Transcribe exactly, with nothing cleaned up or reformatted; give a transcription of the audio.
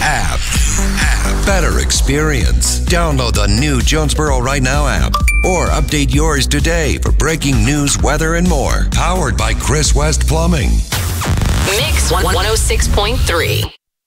app. app. Better experience. Download the new Jonesboro Right Now app or update yours today for breaking news, weather, and more. Powered by Chris West Plumbing. Mix one oh six point three.